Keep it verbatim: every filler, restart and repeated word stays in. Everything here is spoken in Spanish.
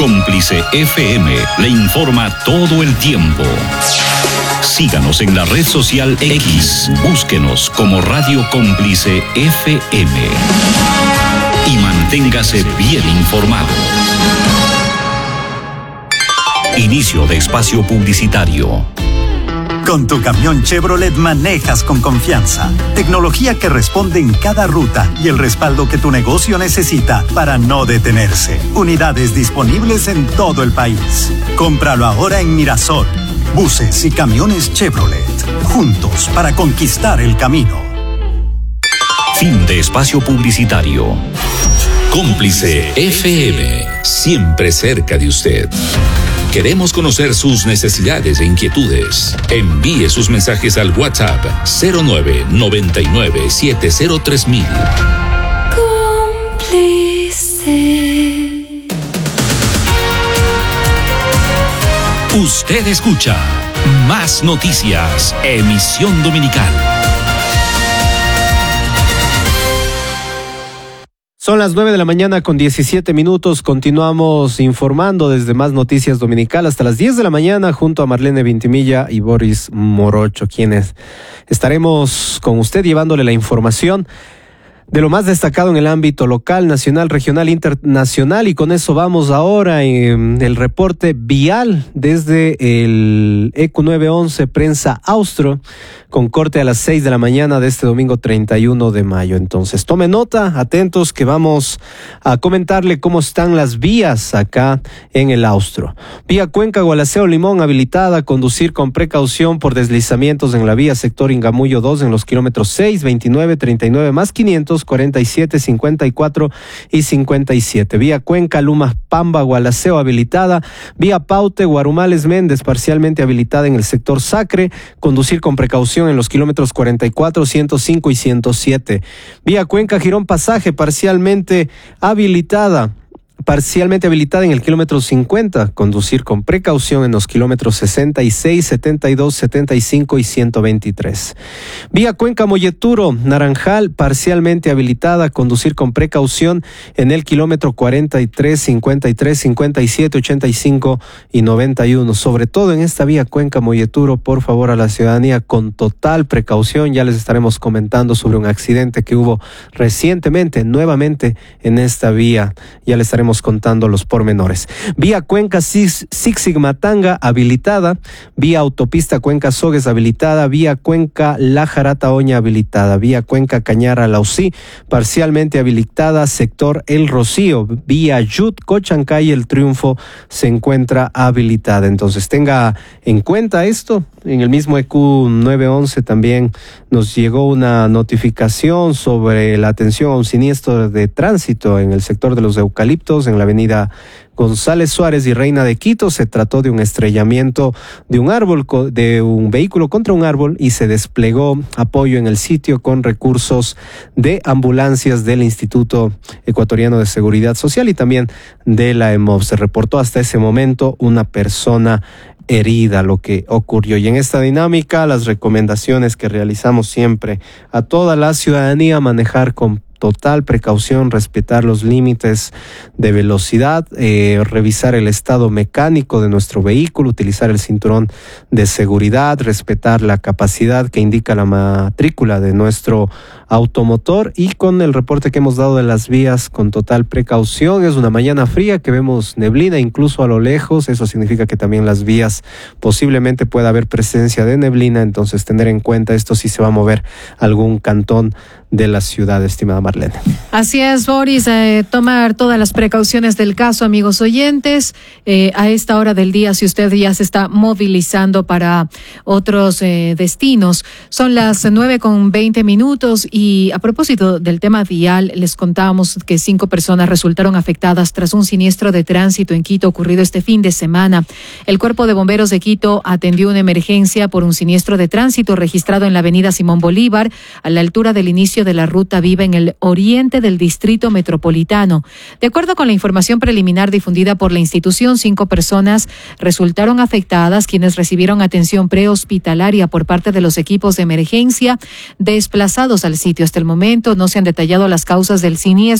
Cómplice F M le informa todo el tiempo. Síganos en la red social X. Búsquenos como Radio Cómplice F M. Y manténgase bien informado. Inicio de espacio publicitario. Con tu camión Chevrolet manejas con confianza, tecnología que responde en cada ruta y el respaldo que tu negocio necesita para no detenerse. Unidades disponibles en todo el país. Cómpralo ahora en Mirasol. Buses y camiones Chevrolet, juntos para conquistar el camino. Fin de espacio publicitario. Cómplice F M, siempre cerca de usted. Queremos conocer sus necesidades e inquietudes. Envíe sus mensajes al WhatsApp cero nueve noventa y nueve siete cero tres mil. Cómplice. Usted escucha Más Noticias, emisión dominical. Son las nueve de la mañana con diecisiete minutos. Continuamos informando desde Más Noticias Dominical hasta las diez de la mañana junto a Marlene Vintimilla y Boris Morocho, quienes estaremos con usted llevándole la información de lo más destacado en el ámbito local, nacional, regional, internacional. Y con eso vamos ahora en el reporte vial desde el E Q nueve once Prensa Austro, con corte a las seis de la mañana de este domingo treinta y uno de mayo. Entonces, tome nota, atentos, que vamos a comentarle cómo están las vías acá en el Austro. Vía Cuenca, Gualaceo, Limón, habilitada, conducir con precaución por deslizamientos en la vía sector Ingamullo dos en los kilómetros seis, veintinueve, treinta y nueve más quinientos, cuarenta y siete, cincuenta y cuatro y cincuenta y siete. Vía Cuenca, Lumas, Pamba, Gualaceo, habilitada. Vía Paute, Guarumales, Méndez, parcialmente habilitada en el sector Sacre, conducir con precaución en los kilómetros cuarenta y cuatro, ciento cinco y ciento siete. Vía Cuenca, Girón Pasaje, parcialmente habilitada. Parcialmente habilitada en el kilómetro cincuenta, conducir con precaución en los kilómetros sesenta y seis, setenta y dos, setenta y cinco y ciento veintitrés. Vía Cuenca Molleturo, Naranjal, parcialmente habilitada, conducir con precaución en el kilómetro cuarenta y tres, cincuenta y tres, cincuenta y siete, ochenta y cinco y noventa y uno. Sobre todo en esta vía Cuenca Molleturo, por favor a la ciudadanía con total precaución. Ya les estaremos comentando sobre un accidente que hubo recientemente, nuevamente en esta vía. Ya les estaremos contando los pormenores. Vía Cuenca Zig-Zig-Matanga habilitada, vía autopista Cuenca Sogues habilitada, vía Cuenca La Jarata Oña habilitada, vía Cuenca Cañara Lausí parcialmente habilitada, sector El Rocío, vía Yut Cochancay El Triunfo se encuentra habilitada. Entonces tenga en cuenta esto. En el mismo E Q nueve once también nos llegó una notificación sobre la atención a un siniestro de tránsito en el sector de los eucaliptos, en la avenida González Suárez y Reina de Quito. Se trató de un estrellamiento de un árbol, de un vehículo contra un árbol, y se desplegó apoyo en el sitio con recursos de ambulancias del Instituto Ecuatoriano de Seguridad Social y también de la E M O V. Se reportó hasta ese momento una persona herida, lo que ocurrió. Y en esta dinámica, las recomendaciones que realizamos siempre a toda la ciudadanía: manejar con total precaución, respetar los límites de velocidad, eh, revisar el estado mecánico de nuestro vehículo, utilizar el cinturón de seguridad, respetar la capacidad que indica la matrícula de nuestro automotor, y con el reporte que hemos dado de las vías con total precaución. Es una mañana fría que vemos neblina incluso a lo lejos. Eso significa que también las vías posiblemente pueda haber presencia de neblina, entonces tener en cuenta esto si se va a mover algún cantón de la ciudad, estimada Marlene. Así es, Boris, eh, tomar todas las precauciones del caso, amigos oyentes. Eh, a esta hora del día, si usted ya se está movilizando para otros eh, destinos, son las nueve con veinte minutos. Y a propósito del tema vial, les contamos que cinco personas resultaron afectadas tras un siniestro de tránsito en Quito ocurrido este fin de semana. El Cuerpo de Bomberos de Quito atendió una emergencia por un siniestro de tránsito registrado en la avenida Simón Bolívar, a la altura del inicio de la ruta viva en el oriente del distrito metropolitano. De acuerdo con la información preliminar difundida por la institución, cinco personas resultaron afectadas, quienes recibieron atención prehospitalaria por parte de los equipos de emergencia desplazados al sitio. Hasta el momento no se han detallado las causas del siniestro.